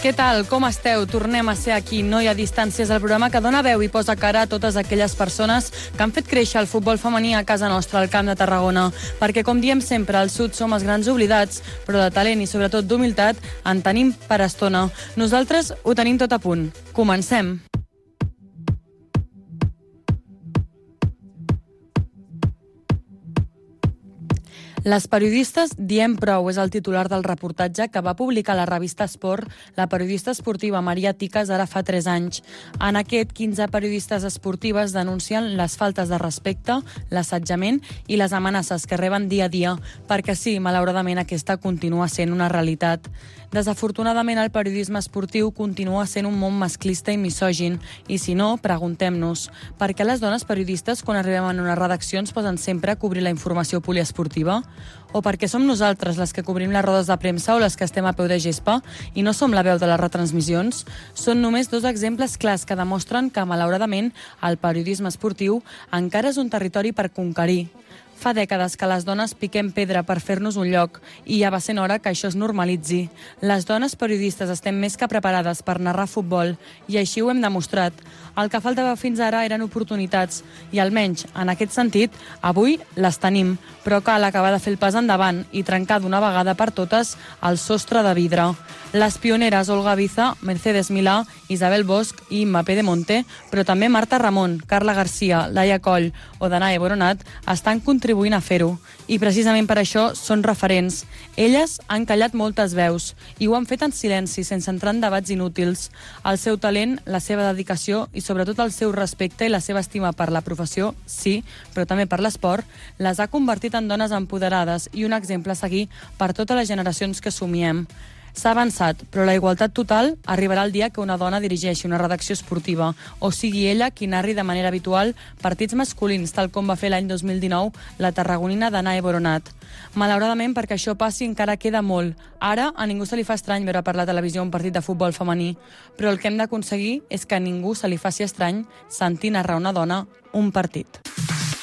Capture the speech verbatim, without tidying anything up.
Què tal? Com esteu? Tornem a ser aquí, No hi ha distàncies, el programa que dona veu i posa cara a totes aquelles persones que han fet créixer el futbol femení a casa nostra, al Camp de Tarragona. Perquè, com diem sempre, al sud som els grans oblidats, però de talent i sobretot d'humilitat en tenim per estona. Nosaltres ho tenim tot a punt. Comencem! Les periodistes diem prou és el titular del reportatge que va publicar la revista Esport la periodista esportiva Maria Tikas ara fa tres anys. En aquest, quinze periodistes esportives denuncien les faltes de respecte, l'assetjament i les amenaces que reben dia a dia, perquè sí, malauradament aquesta continua sent una realitat. Desafortunadament, el periodisme esportiu continua sent un món masclista i misògin, i si no, preguntem-nos, per què les dones periodistes quan arribem a una redacció ens posen sempre a cobrir la informació poliesportiva? O perquè som nosaltres les que cobrim les rodes de premsa o les que estem a peu de gespa i no som la veu de les retransmissions? Són només dos exemples clars que demostren que, malauradament, el periodisme esportiu encara és un territori per conquerir. Fa dècades que les dones piquem pedra per fer-nos un lloc i ja va sent hora que això es normalitzi. Les dones periodistes estem més que preparades per narrar futbol i així ho hem demostrat. El que faltava fins ara eren oportunitats i almenys, en aquest sentit, avui les tenim, però cal acabar de fer el pas endavant i trencar d'una vegada per totes el sostre de vidre. Les pioneres Olga Biza, Mercedes Milà, Isabel Bosch i Imma Pedemonte, però també Marta Ramon, Carla García, Laia Coll o Danae Boronat estan contribuint a fer-ho. I precisament per això són referents. Elles han callat moltes veus i ho han fet en silenci, sense entrar en debats inútils. El seu talent, la seva dedicació i sobretot el seu respecte i la seva estima per la professió, sí, però també per l'esport, les ha convertit en dones empoderades i un exemple a seguir per totes les generacions que somiem. S'ha avançat, però la igualtat total arribarà el dia que una dona dirigeixi una redacció esportiva, o sigui ella qui narri de manera habitual partits masculins, tal com va fer l'any dos mil dinou la tarragonina Danae Boronat. Malauradament, perquè això passi encara queda molt. Ara a ningú se li fa estrany veure per la televisió un partit de futbol femení, però el que hem d'aconseguir és que a ningú se li faci estrany sentir narrar una dona un partit.